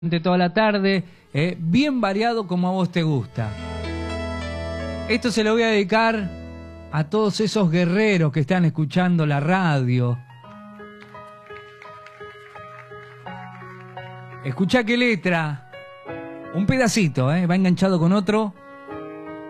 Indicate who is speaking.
Speaker 1: de toda la tarde, bien variado como a vos te gusta. Esto se lo voy a dedicar a todos esos guerreros que están escuchando la radio. Escuchá qué letra, un pedacito, va enganchado con otro.